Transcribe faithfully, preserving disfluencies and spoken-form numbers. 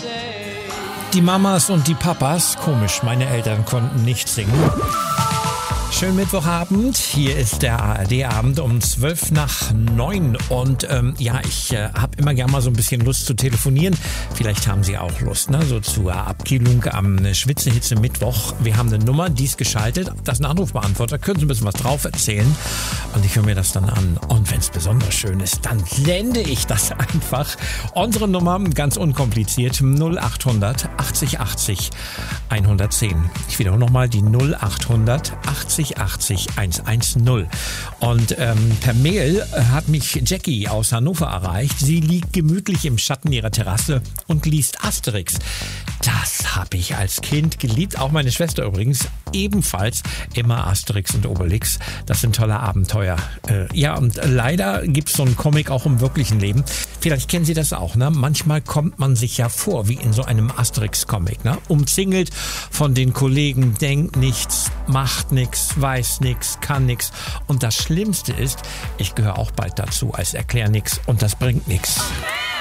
Die Mamas und die Papas, komisch, meine Eltern konnten nicht singen. Schönen Mittwochabend, hier ist der A R D-Abend um zwölf nach neun und ähm, ja, ich äh, habe immer gerne mal so ein bisschen Lust zu telefonieren. Vielleicht haben Sie auch Lust, ne? So zur Abkühlung am Schwitzehitze Mittwoch. Wir haben eine Nummer, die ist geschaltet, das ist ein Anrufbeantworter, können Sie ein bisschen was drauf erzählen und ich höre mir das dann an. Und wenn es besonders schön ist, dann blende ich das einfach. Unsere Nummer, ganz unkompliziert, null acht hundert achtzig achtzig hundertzehn. Ich wiederhole nochmal die null acht hundert achtzig achtzig hundertzehn. Und ähm, per Mail hat mich Jackie aus Hannover erreicht. Sie liegt gemütlich im Schatten ihrer Terrasse und liest Asterix. Das habe ich als Kind geliebt. Auch meine Schwester übrigens. Ebenfalls immer Asterix und Obelix. Das sind tolle Abenteuer. Äh, ja, und leider gibt es so einen Comic auch im wirklichen Leben. Vielleicht kennen Sie das auch, ne? Manchmal kommt man sich ja vor wie in so einem Asterix-Comic, ne? Umzingelt von den Kollegen, denkt nichts, macht nichts, weiß nichts, kann nichts. Und das Schlimmste ist, ich gehöre auch bald dazu als Erklär nichts und das bringt nichts.